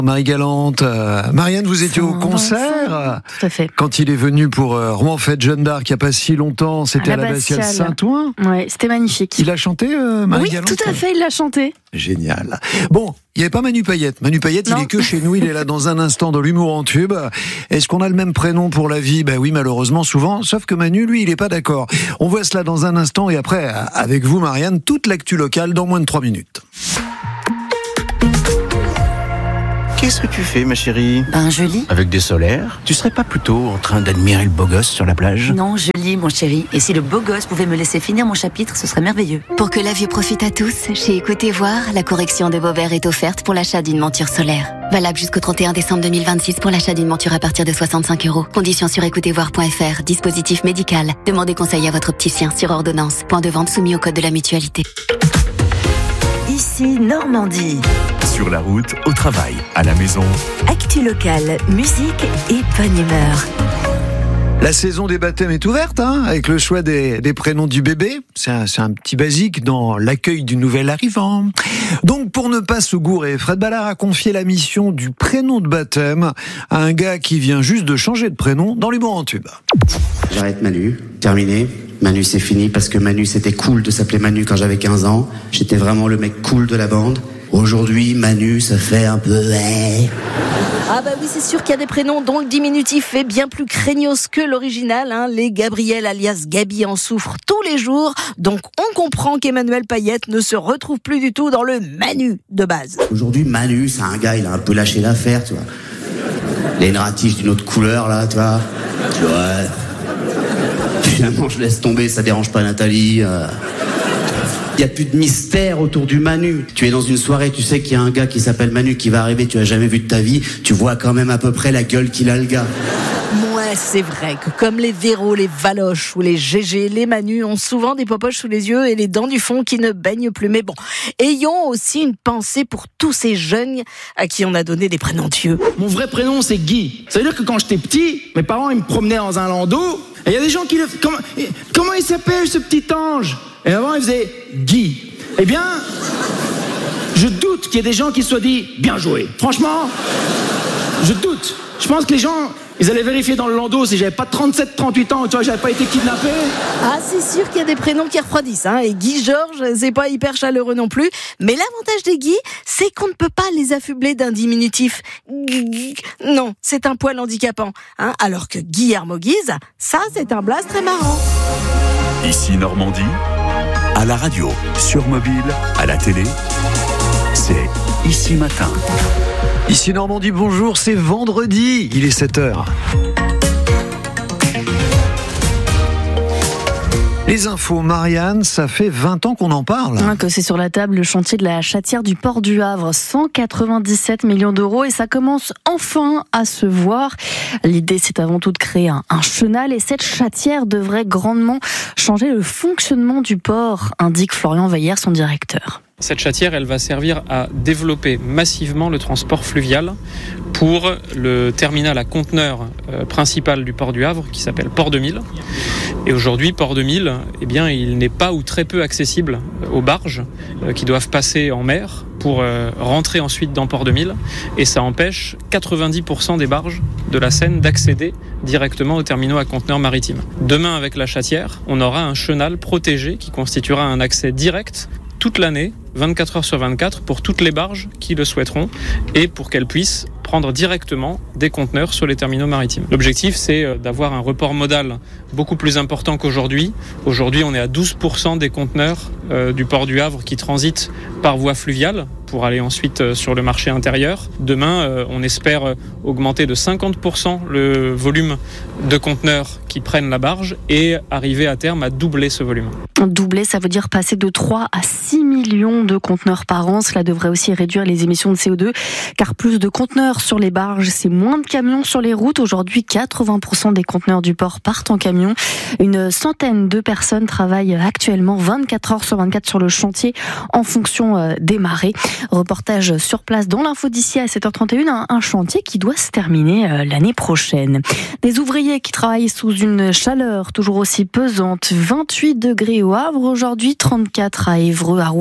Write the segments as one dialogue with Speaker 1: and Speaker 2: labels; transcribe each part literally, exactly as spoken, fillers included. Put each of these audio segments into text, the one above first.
Speaker 1: Marie-Galante, euh, Marianne, vous étiez au concert
Speaker 2: Tout à fait.
Speaker 1: quand il est venu pour euh, Rouen Fête Jeanne d'Arc, il n'y a pas si longtemps, c'était à, à la l'abbatiale Saint-Ouen.
Speaker 2: Ouais, c'était magnifique.
Speaker 1: Il a chanté, euh, Marie-Galante?
Speaker 2: Oui, tout à fait, il l'a chanté.
Speaker 1: Génial. Bon, il n'y avait pas Manu Payette. Manu Payette, non. Il est que chez nous, il est là dans un instant dans l'humour en tube. Est-ce qu'on a le même prénom pour la vie? Ben oui, malheureusement, souvent, sauf que Manu, lui, il n'est pas d'accord. On voit cela dans un instant et après, avec vous, Marianne, toute l'actu locale dans moins de trois minutes.
Speaker 3: Qu'est-ce que tu fais, ma chérie?
Speaker 4: Ben, je lis.
Speaker 3: Avec des solaires? Tu serais pas plutôt en train d'admirer le beau gosse sur la plage?
Speaker 4: Non, je lis, mon chéri. Et si le beau gosse pouvait me laisser finir mon chapitre, ce serait merveilleux. Pour que la vie profite à tous, chez Écoutez Voir, la correction de vos verres est offerte pour l'achat d'une monture solaire. Valable jusqu'au trente et un décembre deux mille vingt-six pour l'achat d'une monture à partir de soixante-cinq euros. Conditions sur écoutez voir point f r. Dispositif médical. Demandez conseil à votre opticien sur ordonnance. Point de vente soumis au code de la mutualité. Ici Normandie.
Speaker 5: Sur la route, au travail, à la maison.
Speaker 4: Actu locale, musique et bonne humeur.
Speaker 1: La saison des baptêmes est ouverte, hein, avec le choix des, des prénoms du bébé. C'est un, c'est un petit basique dans l'accueil du nouvel arrivant. Donc, pour ne pas se gourer, Fred Ballard a confié la mission du prénom de baptême à un gars qui vient juste de changer de prénom dans l'humour en tube.
Speaker 6: J'arrête Manu, terminé. Manu, c'est fini parce que Manu, c'était cool de s'appeler Manu quand j'avais quinze ans. J'étais vraiment le mec cool de la bande. Aujourd'hui, Manu, ça fait un peu...
Speaker 7: Ah bah oui, c'est sûr qu'il y a des prénoms dont le diminutif est bien plus craignos que l'original. Hein. Les Gabriel alias Gabi en souffrent tous les jours. Donc on comprend qu'Emmanuel Payette ne se retrouve plus du tout dans le Manu de base.
Speaker 6: Aujourd'hui, Manu, c'est un gars, il a un peu lâché l'affaire, tu vois. Il a une ratiche d'une autre couleur, là, tu vois. Tu vois. Finalement, je laisse tomber, ça dérange pas Nathalie. Euh... Il n'y a plus de mystère autour du Manu. Tu es dans une soirée, tu sais qu'il y a un gars qui s'appelle Manu qui va arriver, tu l'as jamais vu de ta vie, tu vois quand même à peu près la gueule qu'il a, le gars.
Speaker 7: Ouais, c'est vrai que comme les Véro, les Valoche ou les G G, les Manu ont souvent des popoches sous les yeux et les dents du fond qui ne baignent plus. Mais bon, ayons aussi une pensée pour tous ces jeunes à qui on a donné des prénoms dieux.
Speaker 8: Mon vrai prénom, c'est Guy. Ça veut dire que quand j'étais petit, mes parents ils me promenaient dans un landau et il y a des gens qui le... Comment, comment il s'appelle ce petit ange? Et avant, il faisait Guy. Eh bien, je doute qu'il y ait des gens qui se soient dit bien joué. Franchement, je doute. Je pense que les gens, ils allaient vérifier dans le landau si j'avais pas trente-sept trente-huit ans, tu vois, j'avais pas été kidnappé.
Speaker 7: Ah, c'est sûr qu'il y a des prénoms qui refroidissent, hein. Et Guy Georges, c'est pas hyper chaleureux non plus. Mais l'avantage des Guy, c'est qu'on ne peut pas les affubler d'un diminutif. Non, c'est un poil handicapant, hein. Alors que Guillermo Guise, ça, c'est un blaze très marrant.
Speaker 5: Ici Normandie, à la radio, sur mobile, à la télé, c'est Ici Matin.
Speaker 1: Ici Normandie, bonjour, c'est vendredi, il est sept heures. Les infos, Marianne, ça fait vingt ans qu'on en parle.
Speaker 2: Hein, que c'est sur la table le chantier de la chatière du port du Havre, cent quatre-vingt-dix-sept millions d'euros et ça commence enfin à se voir. L'idée, c'est avant tout de créer un, un chenal et cette chatière devrait grandement changer le fonctionnement du port, indique Florian Veillère, son directeur.
Speaker 9: Cette chatière, elle va servir à développer massivement le transport fluvial pour le terminal à conteneurs euh, principal du port du Havre qui s'appelle Port deux mille. Et aujourd'hui, Port deux mille, eh bien, il n'est pas ou très peu accessible aux barges euh, qui doivent passer en mer pour euh, rentrer ensuite dans Port deux mille. Et ça empêche quatre-vingt-dix pour cent des barges de la Seine d'accéder directement aux terminaux à conteneurs maritimes. Demain, avec la chatière, on aura un chenal protégé qui constituera un accès direct toute l'année, vingt-quatre heures sur vingt-quatre, pour toutes les barges qui le souhaiteront et pour qu'elles puissent prendre directement des conteneurs sur les terminaux maritimes. L'objectif, c'est d'avoir un report modal beaucoup plus important qu'aujourd'hui. Aujourd'hui, on est à douze pour cent des conteneurs euh, du port du Havre qui transitent par voie fluviale pour aller ensuite euh, sur le marché intérieur. Demain, euh, on espère euh, augmenter de cinquante pour cent le volume de conteneurs qui prennent la barge et arriver à terme à doubler ce volume.
Speaker 2: Doubler, ça veut dire passer de trois à six millions de conteneurs par an. Cela devrait aussi réduire les émissions de C O deux, car plus de conteneurs sur les barges, c'est moins de camions sur les routes. Aujourd'hui, quatre-vingts pour cent des conteneurs du port partent en camion. Une centaine de personnes travaillent actuellement vingt-quatre heures sur vingt-quatre sur le chantier en fonction des marées. Reportage sur place dans l'info d'ici à sept heures trente et un, un chantier qui doit se terminer l'année prochaine. Des ouvriers qui travaillent sous une chaleur toujours aussi pesante, vingt-huit degrés au Havre aujourd'hui, trente-quatre à Évreux, à Rouen, encore à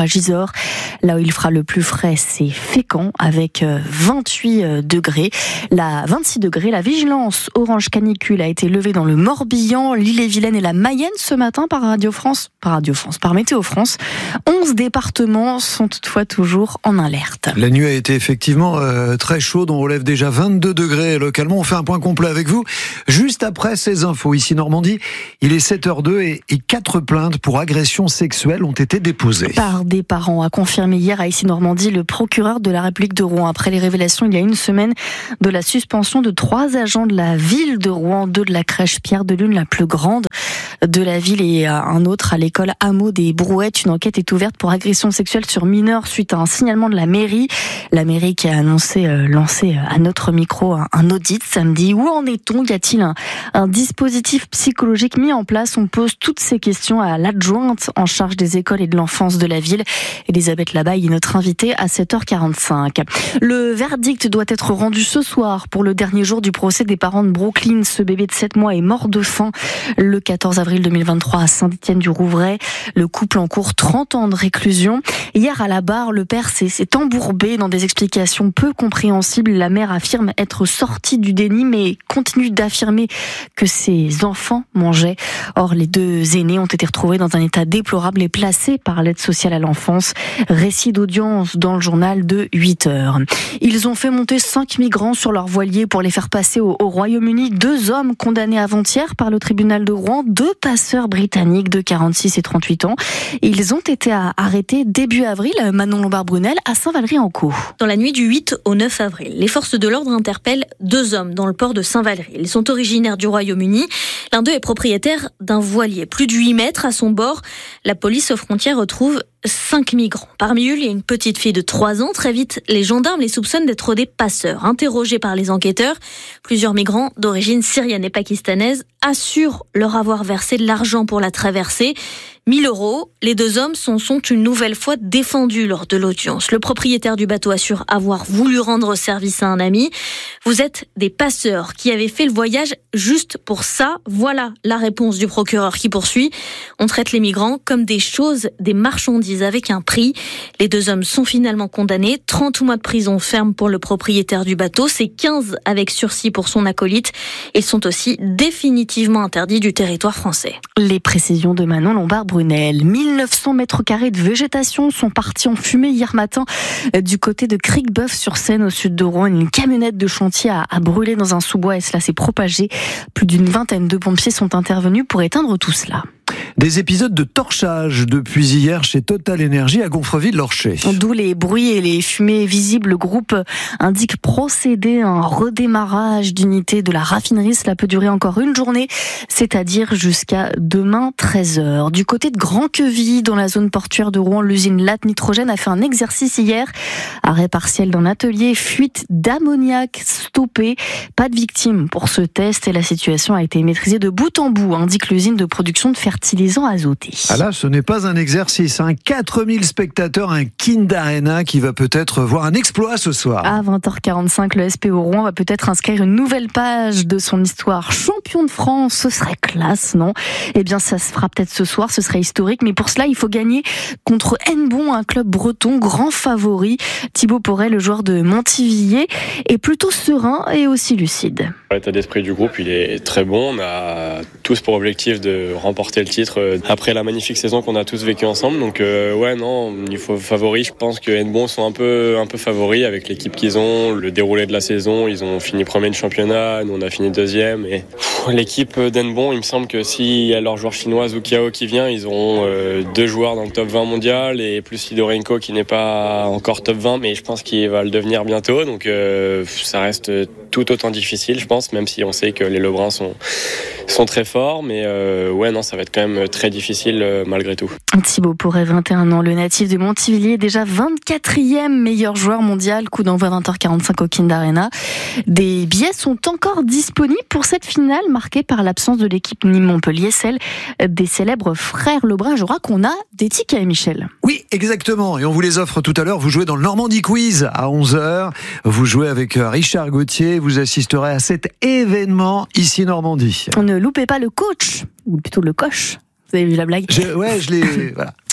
Speaker 2: Gisors. Là où il fera le plus frais, c'est Fécamp avec vingt-huit degrés. La vingt-six degrés, la vigilance orange canicule a été levée dans le Morbihan, l'Ille-et-Vilaine et la Mayenne ce matin par Radio France, par Radio France, par Météo France. onze départements sont toutefois toujours en alerte.
Speaker 1: La nuit a été effectivement euh, très chaude, on relève déjà vingt-deux degrés localement. On fait un point complet avec vous juste après ces infos. Ici Normandie, il est sept heures zéro et, et quatre plaintes pour agression sexuelle ont été déposées.
Speaker 2: Par des parents, a confirmé hier à Ici Normandie le procureur de la République de Rouen. Après les révélations il y a une semaine de la suspension de trois agents de la ville de Rouen, deux de la crèche Pierre de Lune, la plus grande de la ville, et un autre à l'école Hameau des Brouettes. Une enquête est ouverte pour agression sexuelle sur mineurs suite à un signalement de la mairie. La mairie qui a annoncé euh, lancer à notre micro un, un audit samedi. Où en est-on ? Y a-t-il un, un dispositif psychologique mis en place ? On pose toutes ces questions à l'adjointe en charge des écoles et de l'enfance de la ville. Elisabeth Labaille est notre invitée à sept heures quarante-cinq. Le verdict doit être rendu ce soir pour le dernier jour du procès des parents de Brooklyn. Ce bébé de sept mois est mort de faim le quatorze avril deux mille vingt-trois à Saint-Étienne-du-Rouvray. Le couple encourt trente ans de réclusion. Hier à la barre, le père s'est, s'est embourbé dans des explications peu compréhensibles. La mère affirme être sortie du déni mais continue d'affirmer que ses enfants mangeaient. Or, les deux aînés ont été retrouvés dans un état déplorable et placés par l'aide sociale à l'enfance. Récit d'audience dans le journal de huit heures. Ils ont fait monter cinq migrants sur leur voilier pour les faire passer au, au Royaume-Uni. Deux hommes condamnés avant-hier par le tribunal de Rouen, deux passeurs britanniques de quarante-six et trente-huit ans. Ils ont été arrêtés début avril, Manon Lombard-Brunel, à Saint-Valery-en-Caux.
Speaker 10: Dans la nuit du huit au neuf avril, les forces de l'ordre interpellent deux hommes dans le port de Saint-Valery. Ils sont originaires du Royaume-Uni. L'un d'eux est propriétaire d'un voilier, plus de huit mètres à son bord. La police aux frontières retrouve cinq migrants. Parmi eux, il y a une petite fille de trois ans. Très vite, les gendarmes les soupçonnent d'être des passeurs. Interrogés par les enquêteurs, plusieurs migrants d'origine syrienne et pakistanaise assurent leur avoir versé de l'argent pour la traversée. mille euros. Les deux hommes sont, sont une nouvelle fois défendus lors de l'audience. Le propriétaire du bateau assure avoir voulu rendre service à un ami. Vous êtes des passeurs qui avaient fait le voyage juste pour ça. Voilà la réponse du procureur qui poursuit. On traite les migrants comme des choses, des marchandises avec un prix. Les deux hommes sont finalement condamnés. trente mois de prison ferme pour le propriétaire du bateau. C'est quinze avec sursis pour son acolyte. Ils sont aussi définitivement interdits du territoire français.
Speaker 2: Les précisions de Manon Lombard-Brunel. mille neuf cents mètres carrés de végétation sont partis en fumée hier matin du côté de Cricbeuf-sur-Seine au sud de Rouen. Une camionnette de chantier a, a brûlé dans un sous-bois et cela s'est propagé. Plus d'une vingtaine de pompiers sont intervenus pour éteindre tout cela.
Speaker 1: Des épisodes de torchage depuis hier chez Total Énergie à Gonfreville-Lorcher.
Speaker 2: D'où les bruits et les fumées visibles. Le groupe indique procéder à un redémarrage d'unité de la raffinerie. Cela peut durer encore une journée, c'est-à-dire jusqu'à demain treize heures. Du côté de Grand-Queville, dans la zone portuaire de Rouen, l'usine Latte Nitrogène a fait un exercice hier. Arrêt partiel d'un atelier, fuite d'ammoniac stoppée. Pas de victimes pour ce test et la situation a été maîtrisée de bout en bout, indique l'usine de production de fertilisants azotés.
Speaker 1: Ah là, ce n'est pas un exercice. Hein. quatre mille spectateurs, un Kind Arena qui va peut-être voir un exploit ce soir.
Speaker 2: À vingt heures quarante-cinq, le S P O Rouen va peut-être inscrire une nouvelle page de son histoire. Champion de France, ce serait classe, non ? Eh bien, ça se fera peut-être ce soir, ce serait historique. Mais pour cela, il faut gagner contre Hennebont, un club breton grand favori. Thibaut Porret, le joueur de Montivilliers, est plutôt serein et aussi lucide.
Speaker 11: L'état d'esprit du groupe, il est très bon. On a tous pour objectif de remporter le titre après la magnifique saison qu'on a tous vécue ensemble. Donc euh, ouais, non, niveau favori, je pense que Hennebont sont un peu, un peu favoris avec l'équipe qu'ils ont, le déroulé de la saison. Ils ont fini premier de championnat, nous on a fini deuxième. Et pff, l'équipe d'Hennebont, il me semble que s'il y a leur joueur chinois Zukiao qui vient, ils auront euh, deux joueurs dans le top vingt mondial et plus Sidorenko qui n'est pas encore top vingt, mais je pense qu'il va le devenir bientôt. Donc euh, ça reste tout autant difficile, je pense, même si on sait que les Lebrun sont, sont très forts. Mais euh, ouais, non, ça va être quand même très difficile euh, malgré tout.
Speaker 2: Thibaut Porret, vingt et un ans, le natif de Montivilliers, déjà vingt-quatrième meilleur joueur mondial. Coup d'envoi vingt heures quarante-cinq au Kind Arena. Des billets sont encore disponibles pour cette finale marquée par l'absence de l'équipe Nîmes-Montpellier, celle des célèbres frères Lebrun. Je crois qu'on a des tickets, Michel.
Speaker 1: Oui, exactement. Et on vous les offre tout à l'heure. Vous jouez dans le Normandie Quiz à onze heures. Vous jouez avec Richard Gauthier. Vous assisterez à cet événement ici Normandie.
Speaker 2: Ne loupez pas le coach, ou plutôt le coach. Vous avez vu la blague ?
Speaker 1: je, Ouais, je l'ai... voilà.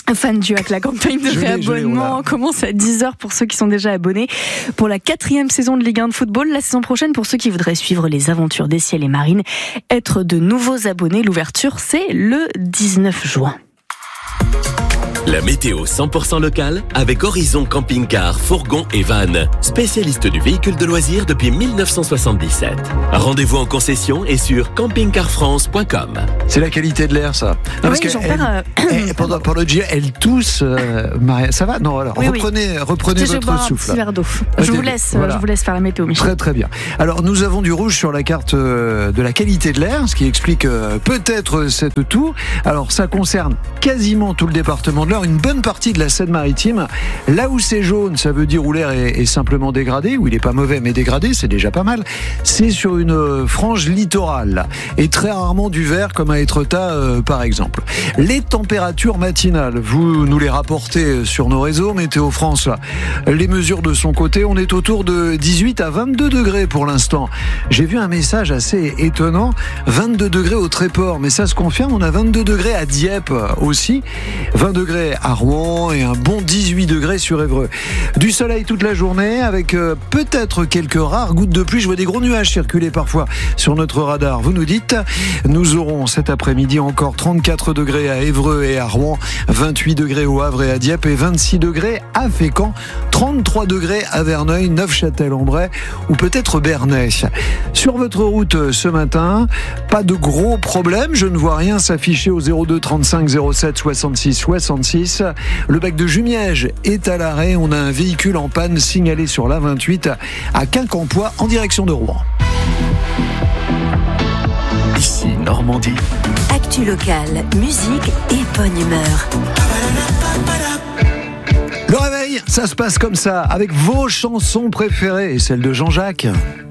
Speaker 2: Fan du hack, la campagne de réabonnement commence à dix heures pour ceux qui sont déjà abonnés. Pour la quatrième saison de Ligue un de football, la saison prochaine, pour ceux qui voudraient suivre les aventures des ciels et marines, être de nouveaux abonnés, l'ouverture c'est le dix-neuf juin.
Speaker 12: La météo cent pour cent locale avec Horizon Camping-Car, Fourgon et Van, spécialiste du véhicule de loisirs depuis mille neuf cent soixante-dix-sept. Rendez-vous en concession et sur camping car france point com.
Speaker 1: C'est la qualité de l'air, ça. Non,
Speaker 2: oui,
Speaker 1: parce que
Speaker 2: Jean-Pierre,
Speaker 1: elle,
Speaker 2: euh...
Speaker 1: elle, pendant, pendant le G, elle tousse. Euh, Maria, ça va? Non, alors
Speaker 2: oui,
Speaker 1: reprenez,
Speaker 2: oui.
Speaker 1: reprenez
Speaker 2: je
Speaker 1: votre
Speaker 2: bois
Speaker 1: souffle.
Speaker 2: Un petit verre d'eau. Je vous laisse, voilà. je vous laisse faire la météo, Michel.
Speaker 1: Très très bien. Alors nous avons du rouge sur la carte euh, de la qualité de l'air, ce qui explique euh, peut-être cette tour. Alors ça concerne quasiment tout le département de l'Eure, une bonne partie de la Seine-Maritime. Là où c'est jaune, ça veut dire où l'air est, est simplement dégradé, où il n'est pas mauvais mais dégradé, c'est déjà pas mal. C'est sur une frange littorale et très rarement du vert comme à Étretat euh, par exemple. Les températures matinales, vous nous les rapportez sur nos réseaux. Météo France, les mesures de son côté, on est autour de dix-huit à vingt-deux degrés pour l'instant. J'ai vu un message assez étonnant, vingt-deux degrés au Tréport, mais ça se confirme, on a vingt-deux degrés à Dieppe aussi, vingt degrés à Rouen et un bon dix-huit degrés sur Évreux. Du soleil toute la journée avec euh, peut-être quelques rares gouttes de pluie. Je vois des gros nuages circuler parfois sur notre radar. Vous nous dites, nous aurons cet après-midi encore trente-quatre degrés à Évreux et à Rouen, vingt-huit degrés au Havre et à Dieppe et vingt-six degrés à Fécamp, trente-trois degrés à Verneuil, Neufchâtel-en-Bray ou peut-être Bernay. Sur votre route ce matin, pas de gros problèmes. Je ne vois rien s'afficher au zéro deux trente-cinq zéro sept soixante-six soixante-six. Le bac de Jumièges est à l'arrêt. On a un véhicule en panne signalé sur l'A vingt-huit à Quincampoix en direction de Rouen.
Speaker 12: Ici Normandie.
Speaker 13: Actu locale, musique et bonne humeur.
Speaker 1: Le réveil, ça se passe comme ça, avec vos chansons préférées et celles de Jean-Jacques.